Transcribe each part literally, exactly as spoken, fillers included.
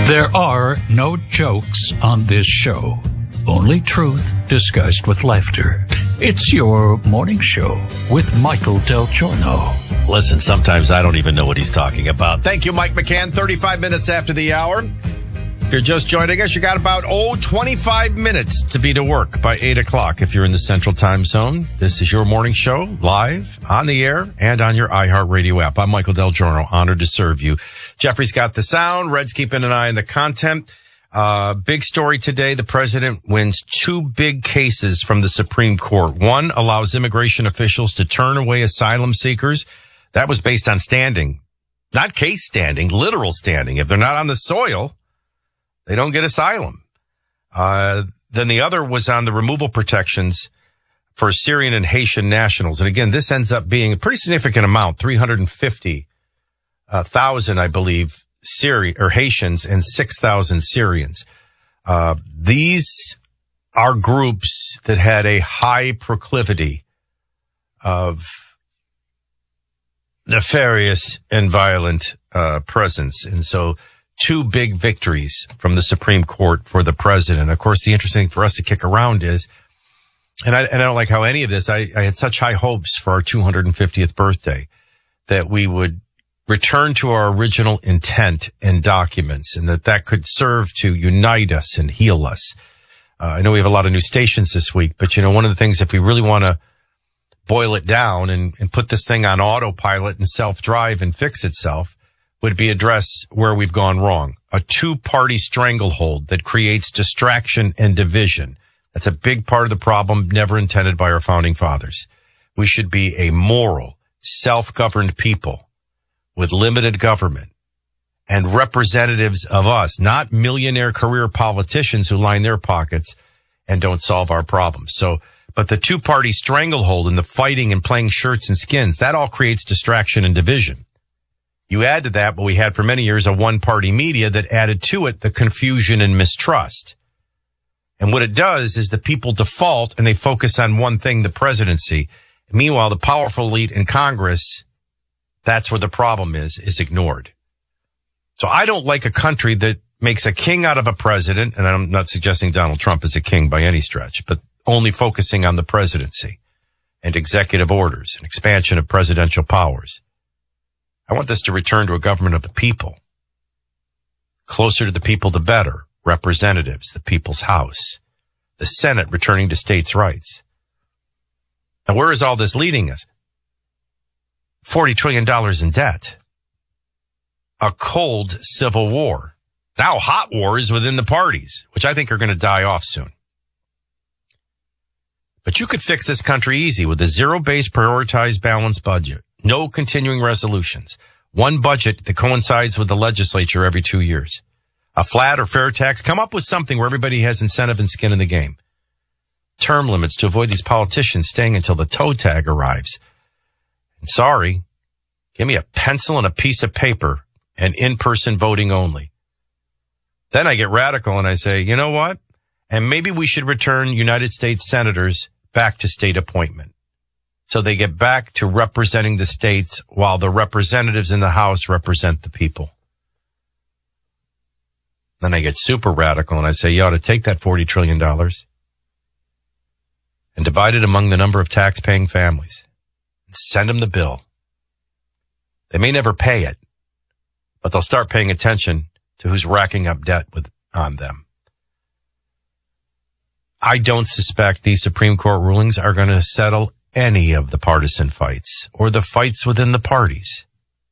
There are no jokes on this show, only truth disguised with laughter. It's your morning show with Michael Del Giorno. Listen, sometimes I don't even know what he's talking about. Thank you, Mike McCann. thirty-five minutes after the hour. If you're just joining us, you got about, oh, twenty-five minutes to be to work by eight o'clock if you're in the Central Time Zone. This is your morning show, live, on the air, and on your iHeartRadio app. I'm Michael Del Giorno, honored to serve you. Jeffrey's got the sound. Red's keeping an eye on the content. Uh, big story today. The president wins two big cases from the Supreme Court. One allows immigration officials to turn away asylum seekers. That was based on standing, not case standing, literal standing. If they're not on the soil, they don't get asylum. Uh, then the other was on the removal protections for Syrian and Haitian nationals. And again, this ends up being a pretty significant amount, three hundred fifty thousand, I believe, Syri- or Haitians and six thousand Syrians. Uh, these are groups that had a high proclivity of nefarious and violent uh, presence. And so two big victories from the Supreme Court for the president. Of course, the interesting thing for us to kick around is, and I, and I don't like how any of this, I, I had such high hopes for our two hundred fiftieth birthday that we would return to our original intent and documents, and that that could serve to unite us and heal us. Uh, I know we have a lot of new stations this week, but you know, one of the things, if we really want to boil it down and, and put this thing on autopilot and self-drive and fix itself, would be address where we've gone wrong. A two-party stranglehold that creates distraction and division. That's a big part of the problem, never intended by our founding fathers. We should be a moral, self-governed people with limited government and representatives of us, not millionaire career politicians who line their pockets and don't solve our problems. So, but the two-party stranglehold and the fighting and playing shirts and skins, that all creates distraction and division. You add to that what we had for many years, a one-party media that added to it the confusion and mistrust. And what it does is the people default and they focus on one thing, the presidency. Meanwhile, the powerful elite in Congress, that's where the problem is, is ignored. So I don't like a country that makes a king out of a president, and I'm not suggesting Donald Trump is a king by any stretch, but only focusing on the presidency and executive orders and expansion of presidential powers. I want this to return to a government of the people. Closer to the people, the better. Representatives, the people's house. The Senate returning to states' rights. Now, where is all this leading us? forty trillion dollars in debt. A cold civil war. Now hot wars within the parties, which I think are going to die off soon. But you could fix this country easy with a zero-based prioritized balanced budget. No continuing resolutions. One budget that coincides with the legislature every two years. A flat or fair tax. Come up with something where everybody has incentive and skin in the game. Term limits to avoid these politicians staying until the toe tag arrives. And sorry, give me a pencil and a piece of paper and in-person voting only. Then I get radical and I say, you know what? And maybe we should return United States senators back to state appointment. So they get back to representing the states while the representatives in the House represent the people. Then I get super radical and I say, you ought to take that forty trillion dollars and divide it among the number of tax-paying families and send them the bill. They may never pay it, but they'll start paying attention to who's racking up debt with on them. I don't suspect these Supreme Court rulings are going to settle any of the partisan fights or the fights within the parties.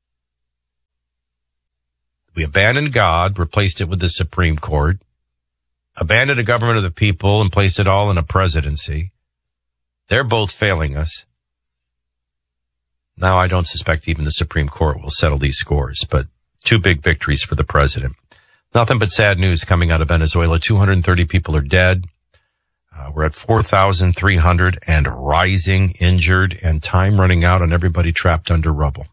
We abandoned God, replaced it with the Supreme Court, abandoned a government of the people and placed it all in a presidency. They're both failing us. Now, I don't suspect even the Supreme Court will settle these scores, but two big victories for the president. Nothing but sad news coming out of Venezuela. two hundred thirty people are dead. Uh, we're at four thousand three hundred and rising injured, and time running out on everybody trapped under rubble.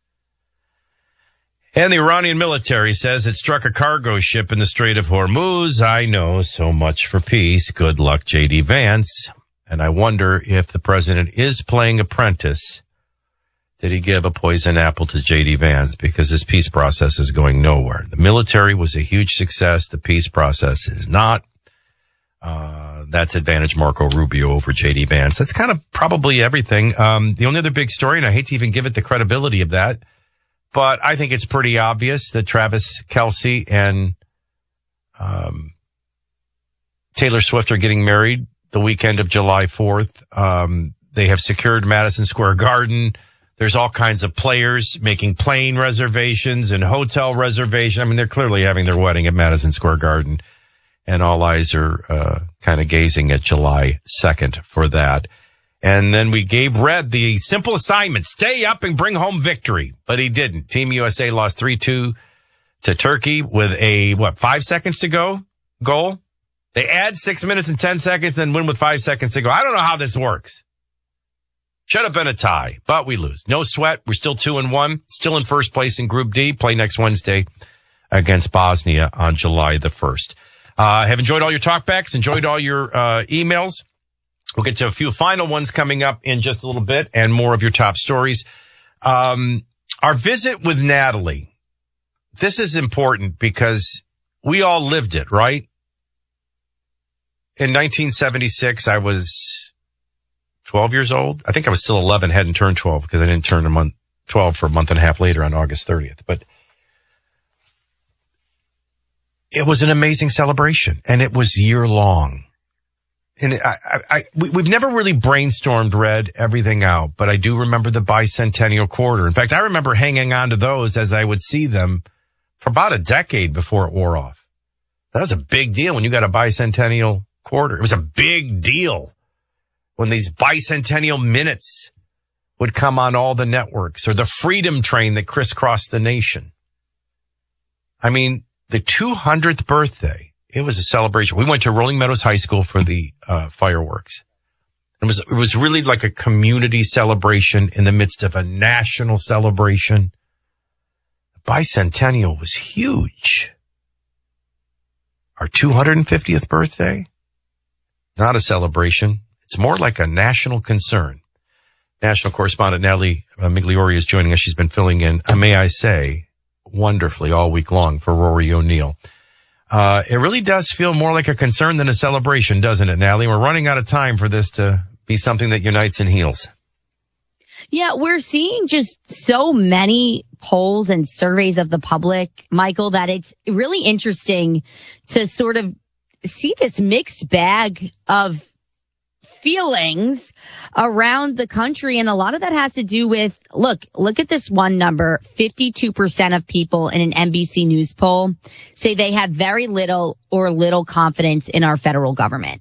And the Iranian military says it struck a cargo ship in the Strait of Hormuz. I know, so much for peace. Good luck, J D Vance. And I wonder if the president is playing apprentice did he give a poison apple to J D Vance because this peace process is going nowhere. The military was a huge success. The peace process is not. Uh, that's advantage Marco Rubio over J D Vance. That's kind of probably everything. Um, the only other big story, and I hate to even give it the credibility of that, but I think it's pretty obvious that Travis Kelce and um, Taylor Swift are getting married the weekend of July fourth. Um, they have secured Madison Square Garden. There's all kinds of players making plane reservations and hotel reservations. I mean, they're clearly having their wedding at Madison Square Garden, and all eyes are uh, kind of gazing at July second for that. And then we gave Red the simple assignment, stay up and bring home victory. But he didn't. Team U S A lost three two to Turkey with a, what, five seconds to go goal? They add six minutes and ten seconds, then win with five seconds to go. I don't know how this works. Should have been a tie, but we lose. No sweat. We're still two and one, still in first place in Group D. Play next Wednesday against Bosnia on July the first. Uh, have enjoyed all your talkbacks, enjoyed all your uh, emails. We'll get to a few final ones coming up in just a little bit and more of your top stories. Um, our visit with Natalie. This is important because we all lived it, right? In nineteen seventy-six, I was twelve years old. I think I was still eleven, hadn't turned twelve because I didn't turn a month, twelve for a month and a half later on August thirtieth. But it was an amazing celebration, and it was year long. And I, I, I we, we've never really brainstormed, read everything out, but I do remember the bicentennial quarter. In fact, I remember hanging on to those as I would see them for about a decade before it wore off. That was a big deal when you got a bicentennial quarter. It was a big deal when these bicentennial minutes would come on all the networks, or the Freedom Train that crisscrossed the nation. I mean, the two hundredth birthday, it was a celebration. We went to Rolling Meadows High School for the uh, fireworks. It was, it was really like a community celebration in the midst of a national celebration. The bicentennial was huge. Our two hundred fiftieth birthday, not a celebration. It's more like a national concern. National correspondent Natalie uh, Migliori is joining us. She's been filling in, uh, may I say, wonderfully all week long for Rory O'Neill. Uh, it really does feel more like a concern than a celebration, doesn't it, Natalie? We're running out of time for this to be something that unites and heals. Yeah, we're seeing just so many polls and surveys of the public, Michael, that it's really interesting to sort of see this mixed bag of feelings around the country. And a lot of that has to do with, look, look at this one number. fifty-two percent of people in an N B C News poll say they have very little or little confidence in our federal government.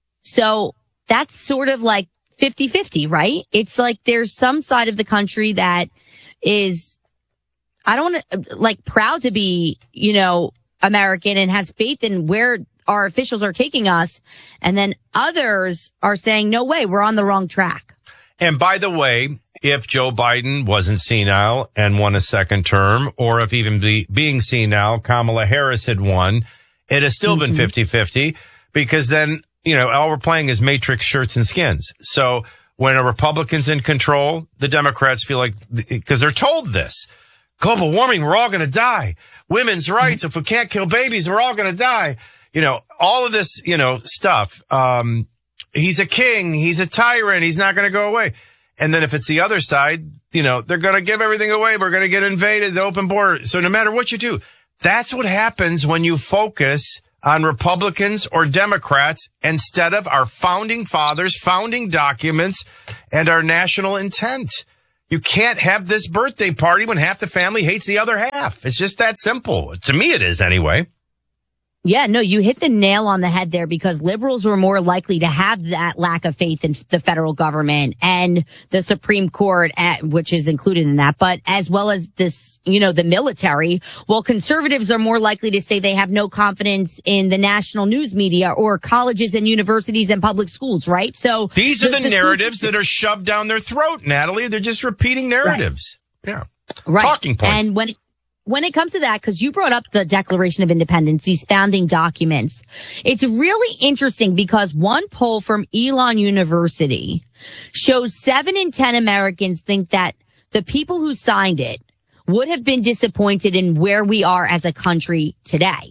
So that's sort of like fifty-fifty, right? It's like there's some side of the country that is, I don't want to, like, proud to be, you know, American and has faith in where our officials are taking us. And then others are saying, no way, we're on the wrong track. And by the way, if Joe Biden wasn't senile and won a second term, or if even be, being senile, Kamala Harris had won, it has still mm-hmm. been fifty-fifty, because then, you know, all we're playing is Matrix shirts and skins. So when a Republican's in control, the Democrats feel like, because they're told this, global warming, we're all going to die. Women's rights, mm-hmm. if we can't kill babies, we're all going to die. You know, all of this, you know, stuff. Um, he's a king. He's a tyrant. He's not going to go away. And then if it's the other side, you know, they're going to give everything away. We're going to get invaded, the open border. So no matter what you do, that's what happens when you focus on Republicans or Democrats instead of our founding fathers, founding documents, and our national intent. You can't have this birthday party when half the family hates the other half. It's just that simple. To me, it is anyway. Yeah, no, you hit the nail on the head there, because liberals were more likely to have that lack of faith in the federal government and the Supreme Court, at, which is included in that, but as well as this, you know, the military. Well, conservatives are more likely to say they have no confidence in the national news media or colleges and universities and public schools, right? So these are the, the, the narratives that are shoved down their throat, Natalie. They're just repeating narratives. Right. Yeah. Right. Talking points. And when When it comes to that, because you brought up the Declaration of Independence, these founding documents, it's really interesting because one poll from Elon University shows seven in ten Americans think that the people who signed it would have been disappointed in where we are as a country today.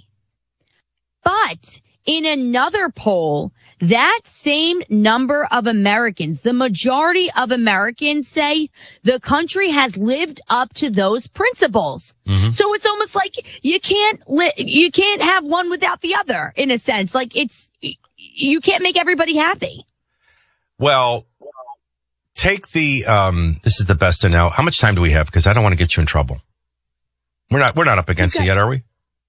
But in another poll, that same number of Americans, the majority of Americans say the country has lived up to those principles. Mm-hmm. So it's almost like you can't li- you can't have one without the other, in a sense. Like it's, you can't make everybody happy. Well, take the, um, this is the best of now. How much time do we have? Because I don't want to get you in trouble. We're not, we're not up against okay. it yet, are we?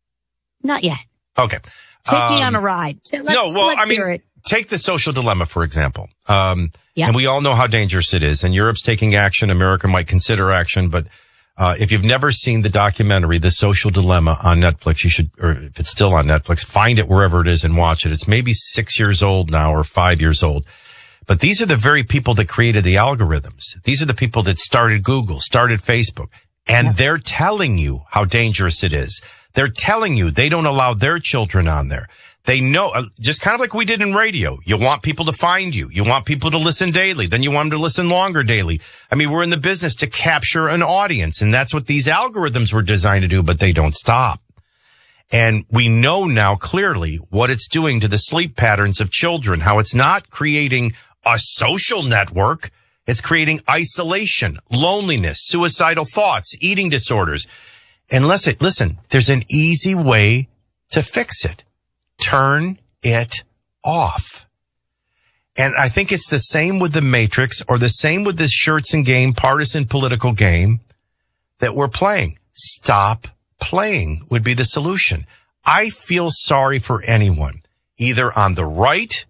Not yet. Okay. Take um, me on a ride. Let's, no, well, let's I mean, hear it. Take the social dilemma, for example. Um, yep. And we all know how dangerous it is. And Europe's taking action. America might consider action. But uh, if you've never seen the documentary, The Social Dilemma, on Netflix, you should, or if it's still on Netflix, find it wherever it is and watch it. It's maybe six years old now or five years old. But these are the very people that created the algorithms. These are the people that started Google, started Facebook. And yep. they're telling you how dangerous it is. They're telling you they don't allow their children on there. They know, uh, just kind of like we did in radio. You want people to find you. You want people to listen daily. Then you want them to listen longer daily. I mean, we're in the business to capture an audience, and that's what these algorithms were designed to do, but they don't stop. And we know now clearly what it's doing to the sleep patterns of children, how it's not creating a social network. It's creating isolation, loneliness, suicidal thoughts, eating disorders. Unless it, listen, there's an easy way to fix it. Turn it off. And I think it's the same with the Matrix, or the same with this shirts and game, partisan political game that we're playing. Stop playing would be the solution. I feel sorry for anyone, either on the right,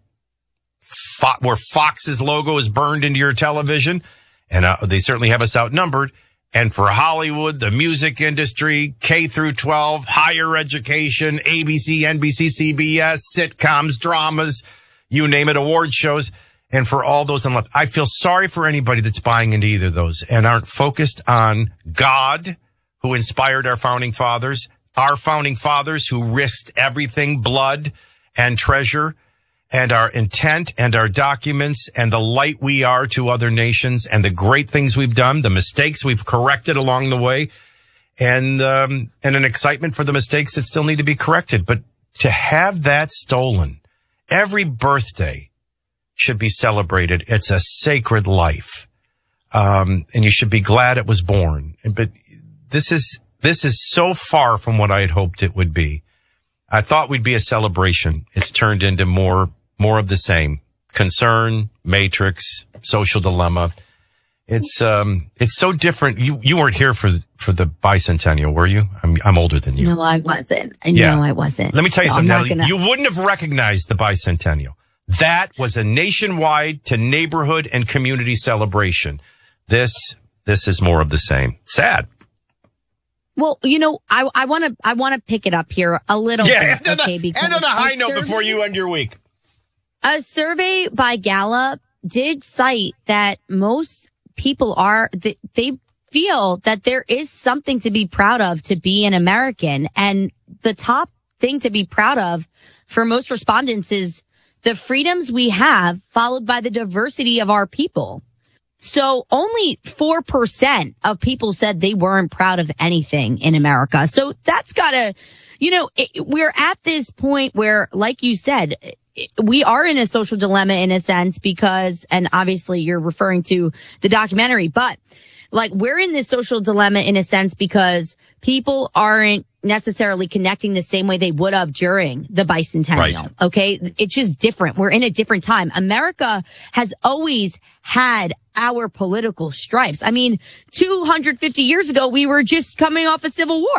fo- where Fox's logo is burned into your television, and uh, they certainly have us outnumbered, and for Hollywood, the music industry, K through twelve, higher education, A B C, N B C, C B S, sitcoms, dramas, you name it, award shows, and for all those on the left. I feel sorry for anybody that's buying into either of those and aren't focused on God, who inspired our founding fathers, our founding fathers who risked everything, blood and treasure, and our intent and our documents and the light we are to other nations and the great things we've done, the mistakes we've corrected along the way, and um, and an excitement for the mistakes that still need to be corrected. But to have that stolen, every birthday should be celebrated. It's a sacred life, um, and you should be glad it was born. But this is this is so far from what I had hoped it would be. I thought we'd be a celebration. It's turned into more. More of the same. Concern, Matrix, social dilemma. It's, um, it's so different. You, you weren't here for, for the bicentennial, were you? I'm, I'm older than you. No, I wasn't. I yeah. know I wasn't. Let me tell you so something, Natalie. Gonna... You wouldn't have recognized the bicentennial. That was a nationwide to neighborhood and community celebration. This, this is more of the same. Sad. Well, you know, I, I want to, I want to pick it up here a little yeah, bit. Okay, a, because and on a high note survey, before you end your week. A survey by Gallup did cite that most people are, they feel that there is something to be proud of to be an American. And the top thing to be proud of for most respondents is the freedoms we have, followed by the diversity of our people. So only four percent of people said they weren't proud of anything in America. So that's gotta, you know, it, we're at this point where, like you said, we are in a social dilemma in a sense because, and obviously you're referring to the documentary, but like we're in this social dilemma in a sense because people aren't necessarily connecting the same way they would have during the bicentennial. Right. Okay. It's just different. We're in a different time. America has always had our political stripes. I mean, two hundred fifty years ago, we were just coming off a civil war.